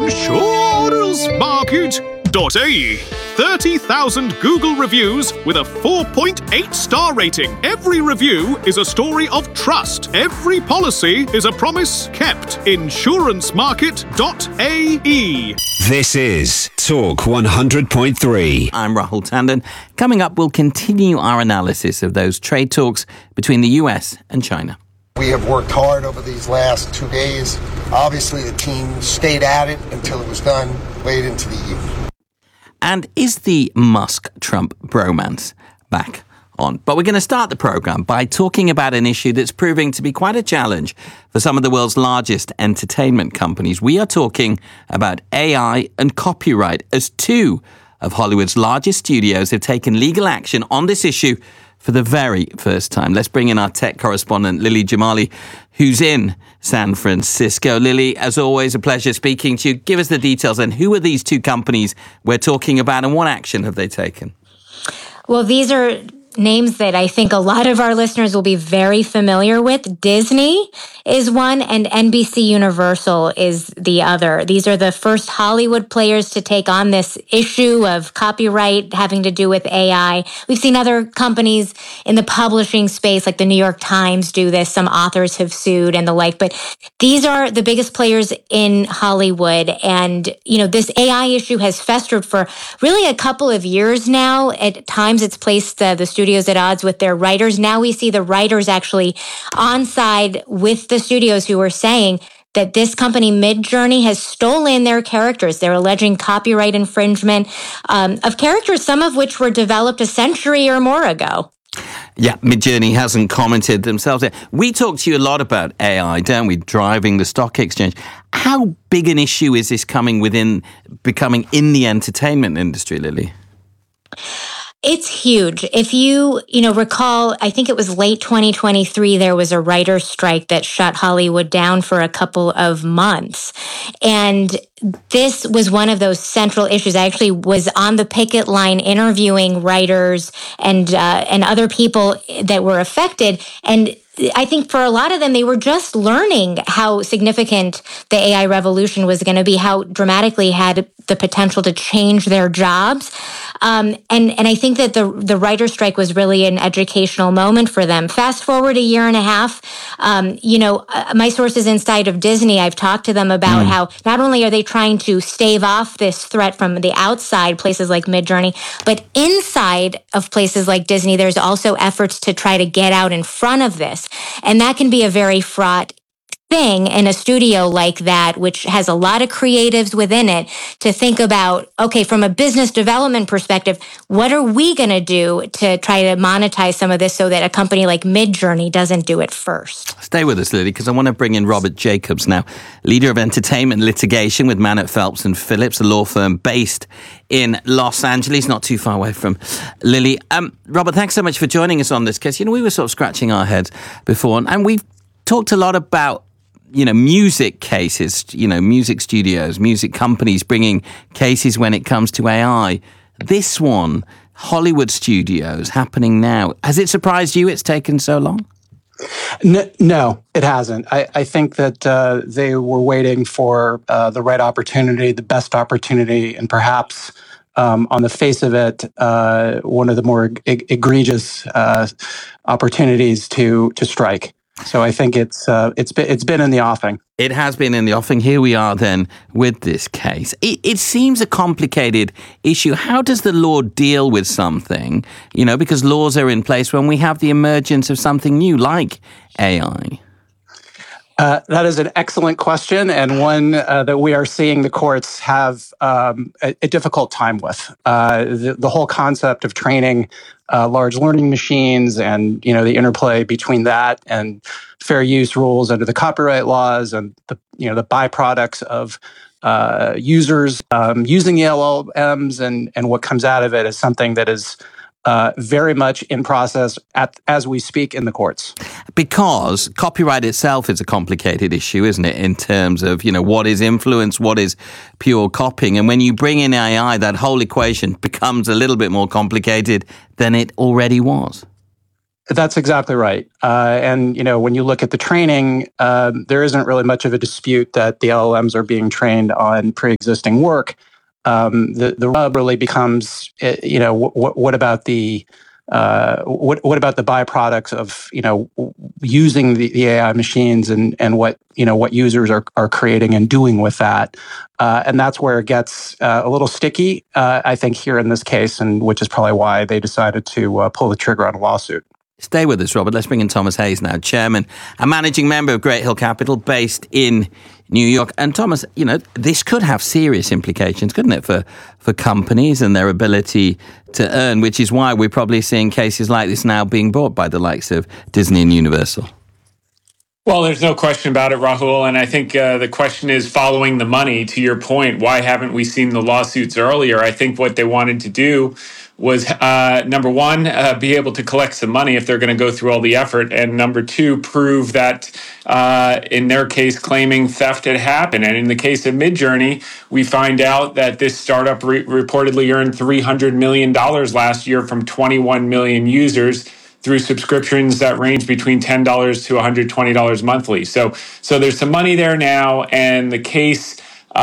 InsuranceMarket.ie. 30,000 Google reviews with a 4.8-star rating. Every review is a story of trust. Every policy is a promise kept. InsuranceMarket.ie. This is Talk 100.3. I'm Rahul Tandon. Coming up, we'll continue our analysis of those trade talks between the US and China. We have worked hard over these last 2 days. Obviously, the team stayed at it until it was done late into the evening. And is the Musk-Trump bromance back on? But we're going to start the programme by talking about an issue that's proving to be quite a challenge for some of the world's largest entertainment companies. We are talking about AI and copyright, as two of Hollywood's largest studios have taken legal action on this issue for the very first time. Let's bring in our tech correspondent, Lily Jamali, who's in San Francisco. Lily, as always, a pleasure speaking to you. Give us the details. And who are these two companies we're talking about and what action have they taken? Well, these are names that I think a lot of our listeners will be very familiar with. Disney is one and NBC Universal is the other. These are the first Hollywood players to take on this issue of copyright having to do with AI. We've seen other companies in the publishing space, like the New York Times, do this. Some authors have sued and the like, but these are the biggest players in Hollywood. And, you know, this AI issue has festered for really a couple of years now. At times it's placed the studios at odds with their writers. Now we see the writers actually on side with the studios who are saying that this company, Midjourney, has stolen their characters. They're alleging copyright infringement of characters, some of which were developed a century or more ago. Yeah, Midjourney hasn't commented themselves yet. We talk to you a lot about AI, don't we, driving the stock exchange. How big an issue is this becoming in the entertainment industry, Lily? It's huge. If you recall, I think it was late 2023, there was a writer's strike that shut Hollywood down for a couple of months. And this was one of those central issues. I actually was on the picket line interviewing writers and other people that were affected. And I think for a lot of them, they were just learning how significant the AI revolution was going to be, how dramatically it had the potential to change their jobs. And I think that the writer's strike was really an educational moment for them. Fast forward a year and a half, my sources inside of Disney, I've talked to them about how not only are they trying to stave off this threat from the outside, places like Midjourney, but inside of places like Disney, there's also efforts to try to get out in front of this. And that can be a very fraught thing in a studio like that, which has a lot of creatives within it, to think about, okay, from a business development perspective, what are we going to do to try to monetize some of this so that a company like Midjourney doesn't do it first? Stay with us, Lily, because I want to bring in Robert Jacobs now, leader of entertainment litigation with Manatt Phelps and Phillips, a law firm based in Los Angeles, not too far away from Lily. Robert, thanks so much for joining us on this case. We were sort of scratching our heads before, and we've talked a lot about music cases, music studios, music companies bringing cases when it comes to AI. This one, Hollywood studios, happening now. Has it surprised you it's taken so long? No, it hasn't. I think that they were waiting for the right opportunity, the best opportunity, and perhaps on the face of it, one of the more egregious opportunities to strike. So I think it's been in the offing. It has been in the offing. Here we are then with this case. It seems a complicated issue. How does the law deal with something? Because laws are in place when we have the emergence of something new like AI. That is an excellent question, and one that we are seeing the courts have a difficult time with. The whole concept of training large learning machines and the interplay between that and fair use rules under the copyright laws and the byproducts of users using the LLMs and what comes out of it is something that is very much in process as we speak in the courts. Because copyright itself is a complicated issue, isn't it, in terms of, what is influence, what is pure copying. And when you bring in AI, that whole equation becomes a little bit more complicated than it already was. That's exactly right. And when you look at the training, there isn't really much of a dispute that the LLMs are being trained on pre-existing work. The rub really becomes, what about the what about the byproducts of using the AI machines and what users are creating and doing with that, and that's where it gets a little sticky, I think, here in this case, and which is probably why they decided to pull the trigger on a lawsuit. Stay with us, Robert. Let's bring in Thomas Hayes now, chairman and managing member of Great Hill Capital, based in New York. And Thomas, this could have serious implications, couldn't it, for companies and their ability to earn, which is why we're probably seeing cases like this now being brought by the likes of Disney and Universal. Well, there's no question about it, Rahul. And I think the question is following the money. To your point, why haven't we seen the lawsuits earlier? I think what they wanted to do was, number one, be able to collect some money if they're going to go through all the effort. And number two, prove that, in their case, claiming theft had happened. And in the case of Midjourney, we find out that this startup reportedly earned $300 million last year from 21 million users through subscriptions that range between $10 to $120 monthly. So there's some money there now, and the case,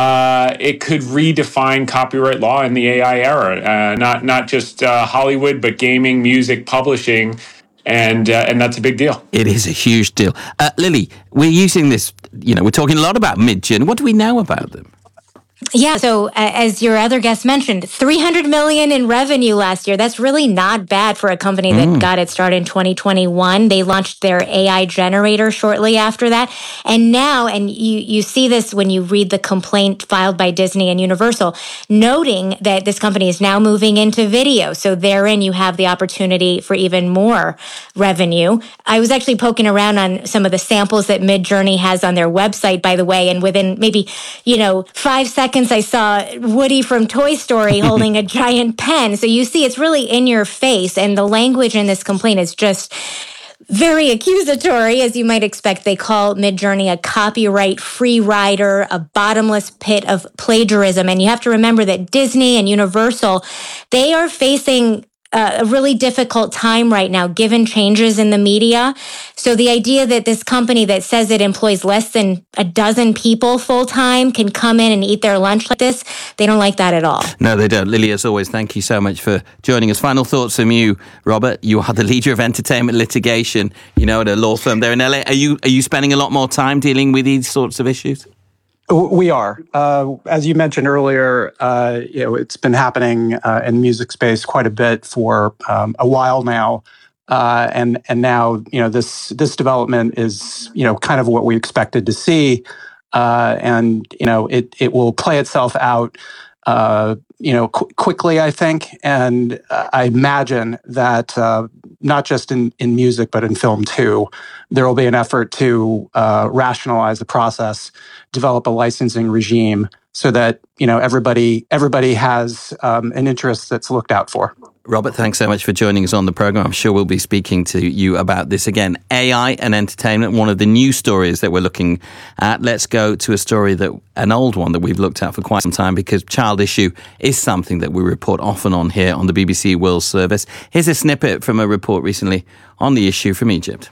it could redefine copyright law in the AI era, not just Hollywood, but gaming, music, publishing, and that's a big deal. It is a huge deal. Lily, we're using this, we're talking a lot about Midjourney. What do we know about them? Yeah, so as your other guest mentioned, $300 million in revenue last year. That's really not bad for a company that got its start in 2021. They launched their AI generator shortly after that. And now, and you see this when you read the complaint filed by Disney and Universal, noting that this company is now moving into video. So therein you have the opportunity for even more revenue. I was actually poking around on some of the samples that Midjourney has on their website, by the way, and within maybe, 5 seconds, I saw Woody from Toy Story holding a giant pen. So you see, it's really in your face. And the language in this complaint is just very accusatory, as you might expect. They call Midjourney a copyright free rider, a bottomless pit of plagiarism. And you have to remember that Disney and Universal, they are facing a really difficult time right now, given changes in the media. So the idea that this company that says it employs less than a dozen people full-time can come in and eat their lunch like this, they don't like that at all. No, they don't. Lily, as always, thank you so much for joining us. Final thoughts from you, Robert. You are the leader of entertainment litigation, at a law firm there in LA. Are you spending a lot more time dealing with these sorts of issues? We are. As you mentioned earlier, it's been happening in the music space quite a bit for a while now. And now, this development is, kind of what we expected to see. And, it will play itself out, quickly, I think. And I imagine that not just in music, but in film too, there will be an effort to rationalize the process, develop a licensing regime so that, everybody has an interest that's looked out for. Robert, thanks so much for joining us on the program. I'm sure we'll be speaking to you about this again. AI and entertainment, one of the new stories that we're looking at. Let's go to a story an old one that we've looked at for quite some time, because child issue is something that we report often on here on the BBC World Service. Here's a snippet from a report recently on the issue from Egypt.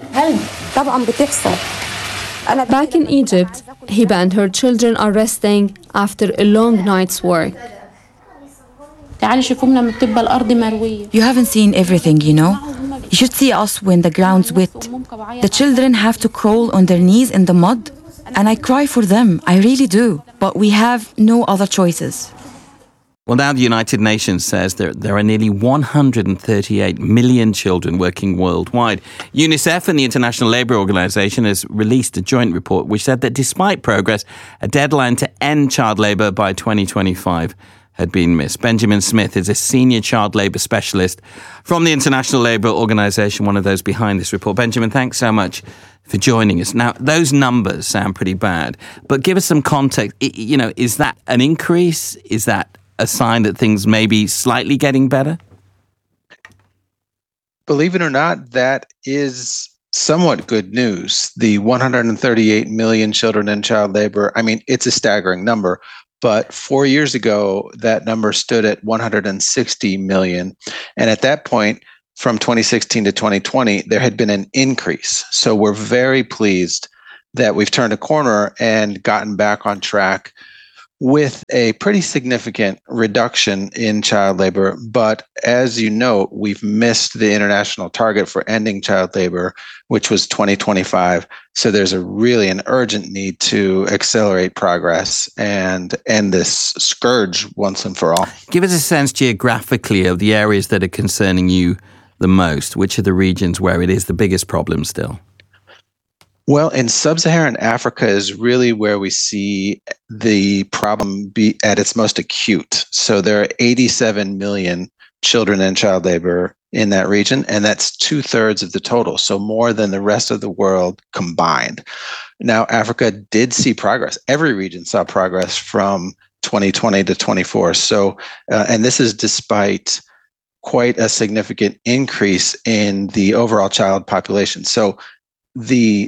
Back in Egypt, Hiba and her children are resting after a long night's work. You haven't seen everything, You should see us when the ground's wet. The children have to crawl on their knees in the mud. And I cry for them, I really do. But we have no other choices. Well, now the United Nations says there are nearly 138 million children working worldwide. UNICEF and the International Labour Organization has released a joint report which said that despite progress, a deadline to end child labour by 2025 had been missed. Benjamin Smith is a senior child labour specialist from the International Labour Organization, one of those behind this report. Benjamin, thanks so much for joining us. Now, those numbers sound pretty bad, but give us some context. Is that an increase? Is that a sign that things may be slightly getting better? Believe it or not, that is somewhat good news. The 138 million children in child labor, it's a staggering number. But 4 years ago, that number stood at 160 million. And at that point, from 2016 to 2020, there had been an increase. So we're very pleased that we've turned a corner and gotten back on track with a pretty significant reduction in child labor. But as you know, we've missed the international target for ending child labor, which was 2025. So there's an urgent need to accelerate progress and end this scourge once and for all. Give us a sense geographically of the areas that are concerning you the most. Which are the regions where it is the biggest problem still? Well, in sub-Saharan Africa is really where we see the problem be at its most acute. So there are 87 million children in child labor in that region, and that's 2/3 of the total, so more than the rest of the world combined. Now, Africa did see progress. Every region saw progress from 2020 to 24. So, and this is despite quite a significant increase in the overall child population. So the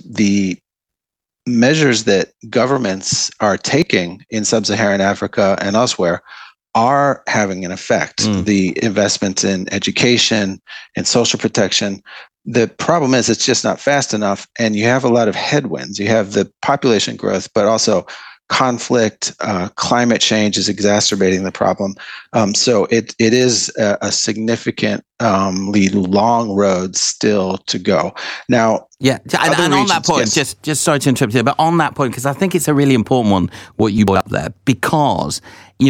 measures that governments are taking in sub-Saharan Africa and elsewhere are having an effect. The investments in education and social protection. The problem is it's just not fast enough, and you have a lot of headwinds. You have the population growth, but also conflict, climate change is exacerbating the problem. So it is a significantly long road still to go. Now, and on that point, just sorry to interrupt you, but on that point, because I think it's a really important one, what you brought up there, because,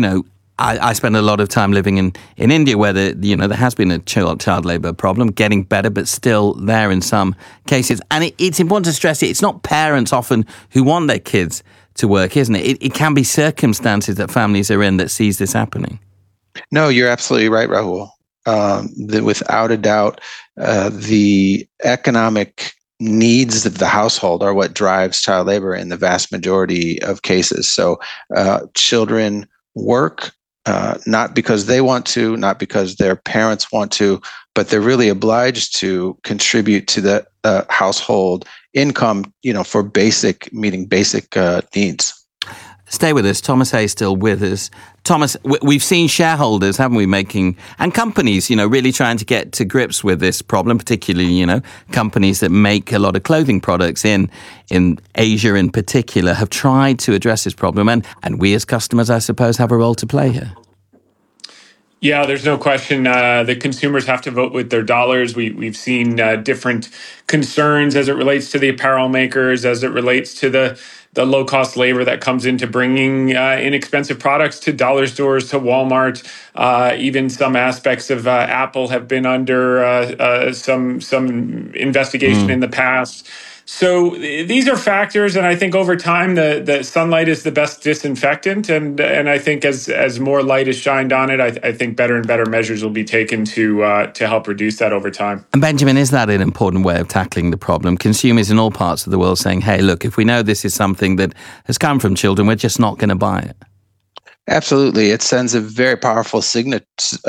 I spend a lot of time living in India where there has been a child labour problem, getting better, but still there in some cases. And it's important to stress it's not parents often who want their kids to work, isn't it? It can be circumstances that families are in that sees this happening. No, you're absolutely right, Rahul. Without a doubt, the economic needs of the household are what drives child labor in the vast majority of cases. So children work not because they want to, not because their parents want to, but they're really obliged to contribute to the household income, for meeting basic needs. Stay with us. Thomas Hayes still with us. Thomas, we've seen shareholders, haven't we, and companies, really trying to get to grips with this problem, particularly, companies that make a lot of clothing products in Asia in particular, have tried to address this problem. And we as customers, I suppose, have a role to play here. Yeah, there's no question. The consumers have to vote with their dollars. We've seen different concerns as it relates to the apparel makers, as it relates to the low-cost labor that comes into bringing inexpensive products to dollar stores, to Walmart. Even some aspects of Apple have been under some investigation in the past. So these are factors, and I think over time the sunlight is the best disinfectant, and I think as more light is shined on it, I think better and better measures will be taken to help reduce that over time. And Benjamin, is that an important way of tackling the problem? Consumers in all parts of the world saying, "Hey, look, if we know this is something that has come from children, we're just not going to buy it." Absolutely, it sends a very powerful symbol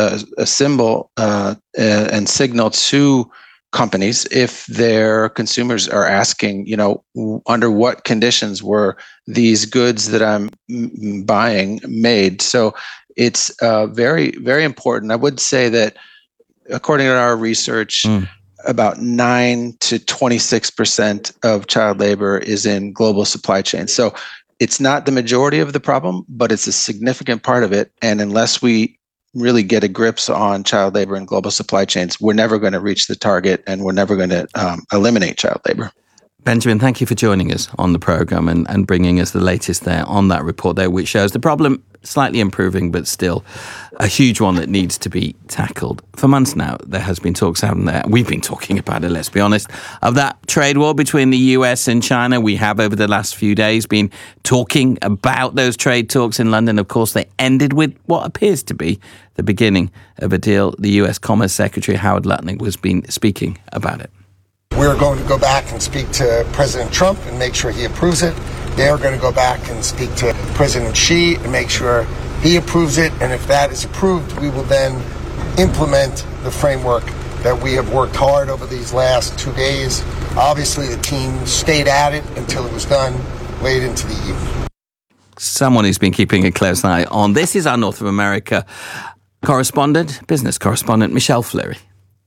and signal to companies if their consumers are asking, under what conditions were these goods that I'm buying made. So it's very, very important. I would say that according to our research, about 9 to 26% of child labor is in global supply chains. So it's not the majority of the problem, but it's a significant part of it. And unless we really get a grips on child labor and global supply chains, we're never going to reach the target, and we're never going to eliminate child labor. Benjamin, thank you for joining us on the programme and bringing us the latest there on that report there, which shows the problem slightly improving, but still a huge one that needs to be tackled. For months now, there has been talks, haven't there? We've been talking about it, let's be honest, of that trade war between the US and China. We have, over the last few days, been talking about those trade talks in London. Of course, they ended with what appears to be the beginning of a deal. The US Commerce Secretary, Howard Lutnick, was been speaking about it. We're going to go back and speak to President Trump and make sure he approves it. They're going to go back and speak to President Xi and make sure he approves it. And if that is approved, we will then implement the framework that we have worked hard over these last 2 days. Obviously, the team stayed at it until it was done late into the evening. Someone who's been keeping a close eye on this is our North of America correspondent, business correspondent, Michelle Fleury.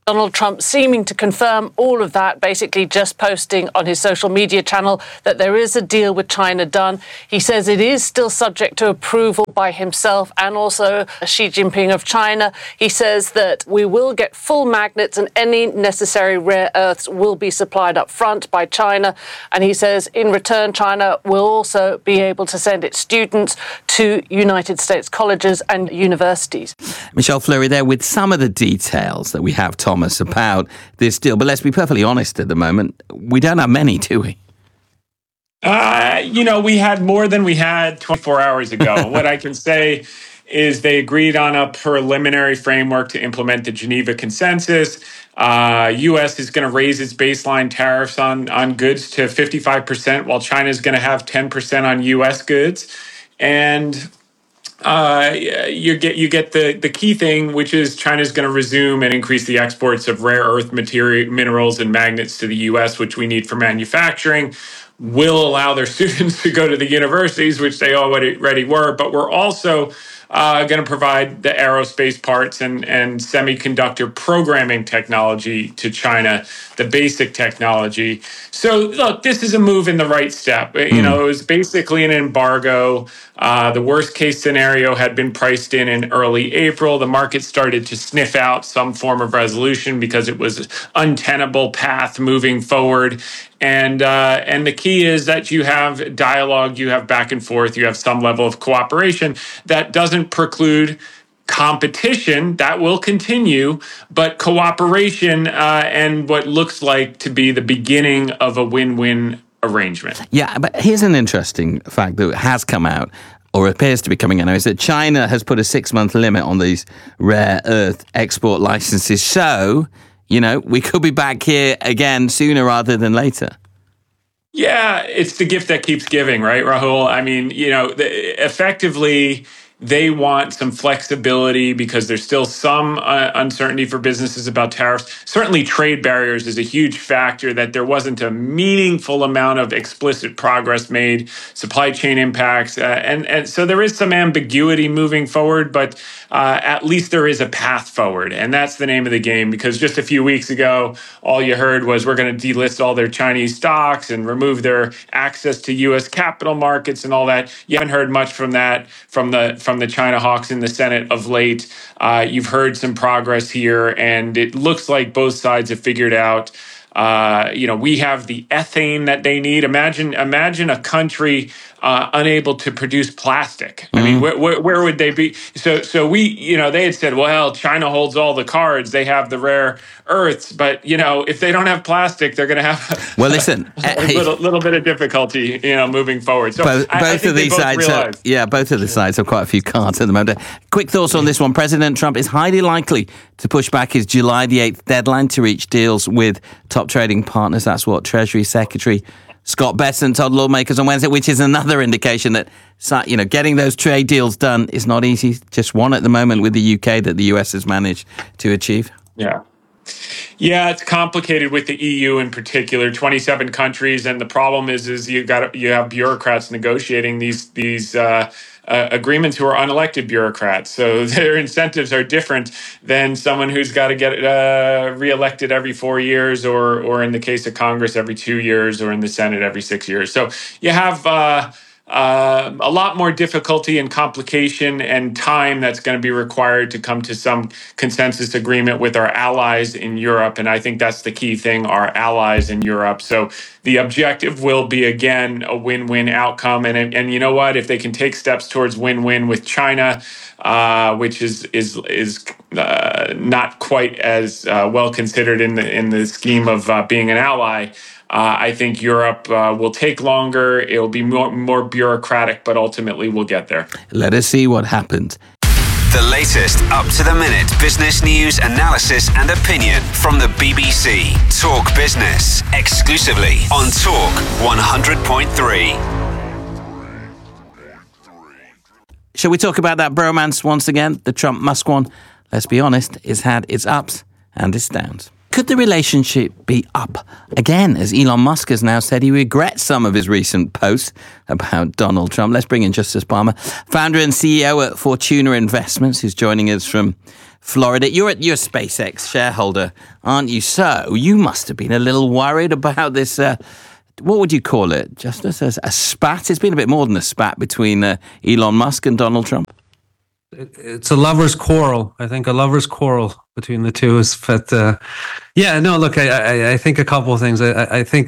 Donald Trump seeming to confirm all of that, basically just posting on his social media channel that there is a deal with China done. He says it is still subject to approval by himself and also Xi Jinping of China. He says that we will get full magnets and any necessary rare earths will be supplied up front by China. And he says in return, China will also be able to send its students to United States colleges and universities. Michelle Fleury there with some of the details that we have, Thomas, about this deal. But let's be perfectly honest at the moment, we don't have many, do we? We had more than we had 24 hours ago. What I can say is they agreed on a preliminary framework to implement the Geneva Consensus. U.S. is going to raise its baseline tariffs on goods to 55%, while China is going to have 10% on U.S. goods. And you get the key thing, which is China's going to resume and increase the exports of rare earth minerals and magnets to the U.S., which we need for manufacturing. Will allow their students to go to the universities, which they already were, but we're also going to provide the aerospace parts and semiconductor programming technology to China, the basic technology. So, look, this is a move in the right step. It was basically an embargo. The worst case scenario had been priced in early April. The market started to sniff out some form of resolution because it was an untenable path moving forward. And the key is that you have dialogue, you have back and forth, you have some level of cooperation that doesn't preclude competition. That will continue, but cooperation and what looks like to be the beginning of a win-win arrangement. Yeah, but here's an interesting fact that has come out, or appears to be coming out now, is that China has put a 6-month limit on these rare earth export licenses. So, we could be back here again sooner rather than later. Yeah, it's the gift that keeps giving, right, Rahul? I mean, effectively, they want some flexibility because there's still some uncertainty for businesses about tariffs. Certainly, trade barriers is a huge factor that there wasn't a meaningful amount of explicit progress made, supply chain impacts. And so there is some ambiguity moving forward, but at least there is a path forward. And that's the name of the game, because just a few weeks ago, all you heard was we're going to delist all their Chinese stocks and remove their access to U.S. capital markets and all that. You haven't heard much from that from the China hawks in the Senate of late. You've heard some progress here, and it looks like both sides have figured out. We have the ethane that they need. Imagine a country unable to produce plastic. I mean, where would they be? So we, they had said, well, China holds all the cards. They have the rare earths, but if they don't have plastic, they're going to have a little bit of difficulty, moving forward. So both of these sides, both of the sides have quite a few cards at the moment. Quick thoughts on this one. President Trump is highly likely to push back his July the 8th deadline to reach deals with top trading partners. That's what Treasury Secretary Scott Bessent told lawmakers on Wednesday, which is another indication that, getting those trade deals done is not easy. Just one at the moment with the UK that the US has managed to achieve. Yeah, it's complicated with the EU in particular, 27 countries. And the problem is you have bureaucrats negotiating these agreements who are unelected bureaucrats. So their incentives are different than someone who's got to get reelected every 4 years, or in the case of Congress, every 2 years, or in the Senate every 6 years. So you have a lot more difficulty and complication and time that's going to be required to come to some consensus agreement with our allies in Europe. And I think that's the key thing, our allies in Europe. So the objective will be, again, a win-win outcome. And you know what? If they can take steps towards win-win with China, which is not quite as well considered in the scheme of being an ally, I think Europe will take longer. It'll be more bureaucratic, but ultimately we'll get there. Let us see what happens. The latest up-to-the-minute business news, analysis and opinion from the BBC. Talk Business, exclusively on Talk 100.3. Shall we talk about that bromance once again? The Trump-Musk one, let's be honest, has had its ups and its downs. Could the relationship be up again, as Elon Musk has now said he regrets some of his recent posts about Donald Trump? Let's bring in Justice Palmer, founder and CEO at Fortuna Investments, who's joining us from Florida. You're a SpaceX shareholder, aren't you? So you must have been a little worried about this. What would you call it? Just as a spat? It's been a bit more than a spat between Elon Musk and Donald Trump. It's a lover's quarrel. I think a lover's quarrel between the two is. But look, I think a couple of things. I think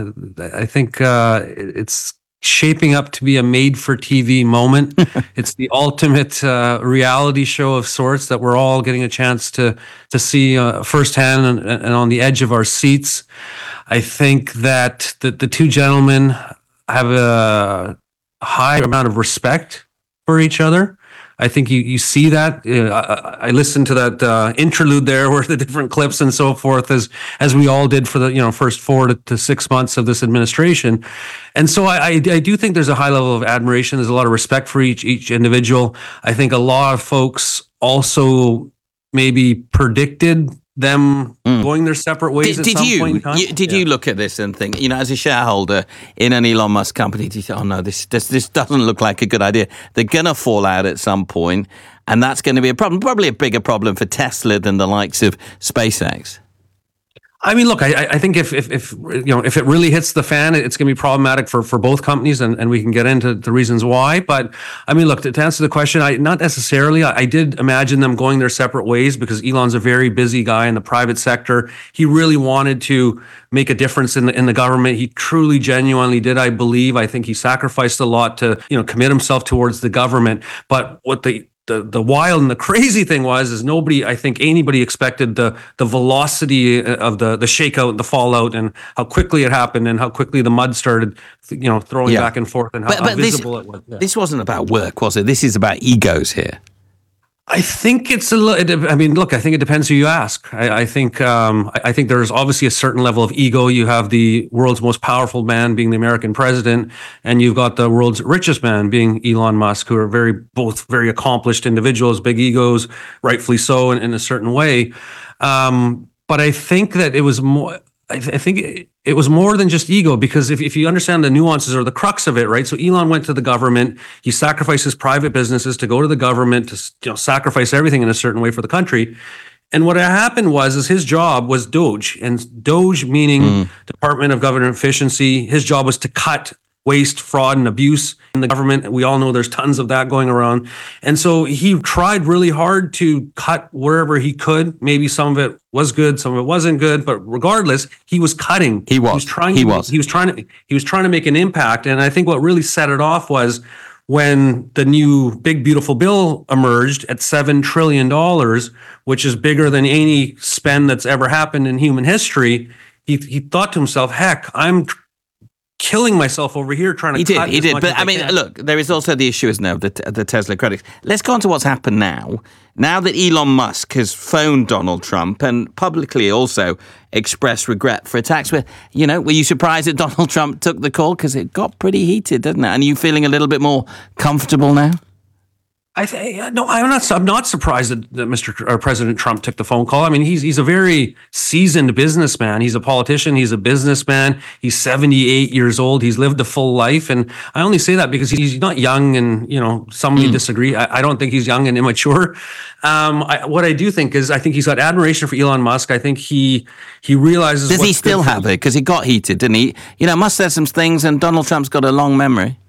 it's shaping up to be a made-for-TV moment. It's the ultimate reality show of sorts that we're all getting a chance to see firsthand and on the edge of our seats. I think that the two gentlemen have a high amount of respect for each other. I think you see that. I listened to that interlude there, where the different clips and so forth, as we all did for the first 4 to 6 months of this administration, and so I do think there's a high level of admiration. There's a lot of respect for each individual. I think a lot of folks also maybe predicted them going their separate ways at some point in time. Did you look at this and think, as a shareholder in an Elon Musk company, did you say, oh no, this doesn't look like a good idea. They're going to fall out at some point, and that's going to be a problem, probably a bigger problem for Tesla than the likes of SpaceX. I mean, look, I think if it really hits the fan, it's going to be problematic for both companies, and we can get into the reasons why. But I mean, look, to answer the question, not necessarily. I did imagine them going their separate ways because Elon's a very busy guy in the private sector. He really wanted to make a difference in the government. He truly, genuinely did, I believe. I think he sacrificed a lot to commit himself towards the government. But what the wild and the crazy thing was nobody, I think anybody expected the velocity of the shakeout, the fallout, and how quickly it happened, and how quickly the mud started, throwing back and forth, and how visible it was. Yeah. This wasn't about work, was it? This is about egos here. I think it's I mean, look, I think it depends who you ask. I think there's obviously a certain level of ego. You have the world's most powerful man being the American president, and you've got the world's richest man being Elon Musk, who are both very accomplished individuals, big egos, rightfully so in a certain way. But I think that it was more. I think it was more than just ego, because if you understand the nuances or the crux of it, right? So Elon went to the government. He sacrificed his private businesses to go to the government to sacrifice everything in a certain way for the country. And what happened was his job was DOGE, and DOGE meaning Department of Government Efficiency. His job was to cut waste, fraud, and abuse in the government. We all know there's tons of that going around. And so he tried really hard to cut wherever he could. Maybe some of it was good, some of it wasn't good, but regardless, he was cutting. He was trying to make an impact. And I think what really set it off was when the new big beautiful bill emerged at $7 trillion, which is bigger than any spend that's ever happened in human history. He thought to himself, heck, I'm killing myself over here trying to cut. He did. But I mean, look, there is also the issue, isn't there, of the Tesla critics. Let's go on to what's happened now. Now that Elon Musk has phoned Donald Trump and publicly also expressed regret for attacks, were you surprised that Donald Trump took the call? Because it got pretty heated, didn't it? And are you feeling a little bit more comfortable now? I'm not surprised that President Trump took the phone call. I mean, he's a very seasoned businessman. He's a politician. He's a businessman. He's 78 years old. He's lived a full life. And I only say that because he's not young and, some may disagree. I don't think he's young and immature. What I do think is I think he's got admiration for Elon Musk. I think he realizes. Does he still have it? Because it got heated, didn't he? Musk said some things and Donald Trump's got a long memory.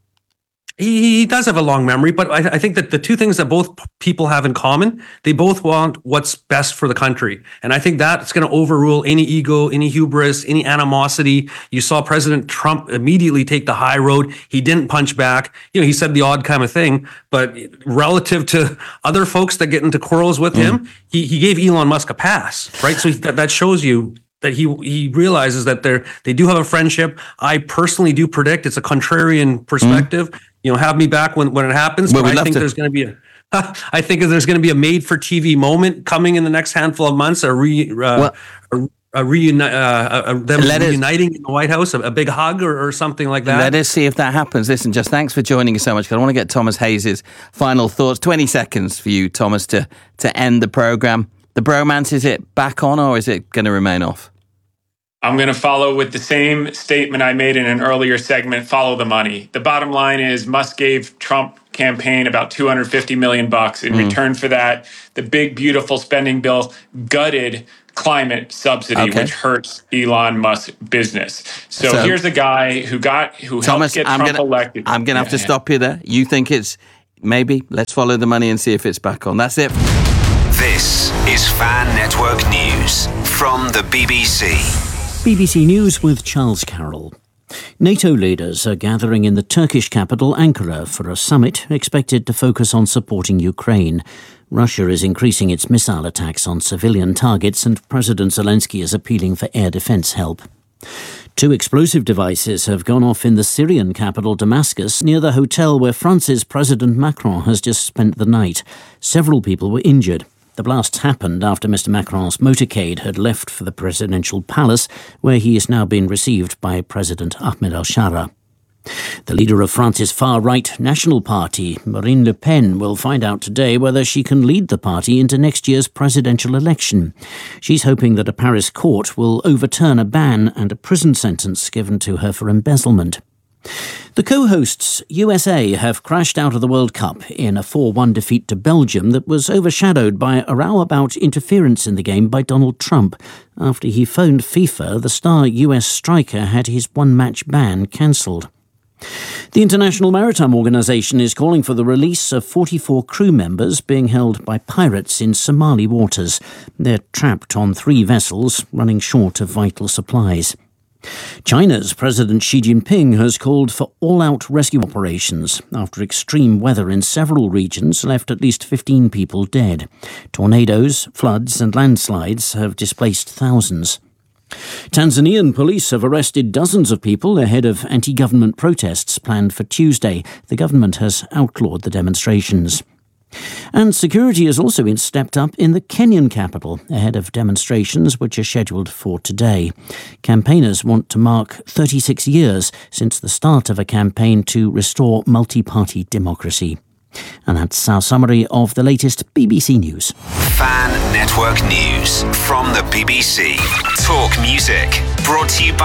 He does have a long memory, but I think that the two things that both people have in common, they both want what's best for the country. And I think that's going to overrule any ego, any hubris, any animosity. You saw President Trump immediately take the high road. He didn't punch back. He said the odd kind of thing, but relative to other folks that get into quarrels with him, he gave Elon Musk a pass, right? So that shows you that he realizes that they do have a friendship. I personally do predict it's a contrarian perspective. Have me back when it happens. But I think there's going to be a made-for-TV moment coming in the next handful of months. Them reuniting in the White House, a big hug or something like that. Let us see if that happens. Listen, just thanks for joining us so much. I want to get Thomas Hayes' final thoughts. 20 seconds for you, Thomas, to end the program. The bromance, is it back on or is it going to remain off? I'm going to follow with the same statement I made in an earlier segment, follow the money. The bottom line is Musk gave Trump campaign about $250 million. In return for that, the big, beautiful spending bill gutted climate subsidy, which hurts Elon Musk's business. So here's a guy who helped get Trump elected. I'm going to have to stop you there. You think it's maybe let's follow the money and see if it's back on. That's it. This is Fan Network News from the BBC. BBC News with Charles Carroll. NATO leaders are gathering in the Turkish capital Ankara for a summit expected to focus on supporting Ukraine. Russia is increasing its missile attacks on civilian targets, and President Zelensky is appealing for air defense help. 2 explosive devices have gone off in the Syrian capital Damascus near the hotel where France's President Macron has just spent the night. Several people were injured. The blasts happened after Mr. Macron's motorcade had left for the presidential palace, where he is now being received by President Ahmed al-Shara. The leader of France's far-right National Party, Marine Le Pen, will find out today whether she can lead the party into next year's presidential election. She's hoping that a Paris court will overturn a ban and a prison sentence given to her for embezzlement. The co-hosts USA have crashed out of the World Cup in a 4-1 defeat to Belgium that was overshadowed by a row about interference in the game by Donald Trump after he phoned FIFA the star US striker had his one-match ban cancelled. The International Maritime Organization is calling for the release of 44 crew members being held by pirates in Somali waters. They're trapped on 3 vessels running short of vital supplies. China's President Xi Jinping has called for all-out rescue operations after extreme weather in several regions left at least 15 people dead. Tornadoes, floods and landslides have displaced thousands. Tanzanian police have arrested dozens of people ahead of anti-government protests planned for Tuesday. The government has outlawed the demonstrations. And security has also been stepped up in the Kenyan capital ahead of demonstrations which are scheduled for today. Campaigners want to mark 36 years since the start of a campaign to restore multi-party democracy. And that's our summary of the latest BBC News. Fan Network News from the BBC. Talk Music. Brought to you by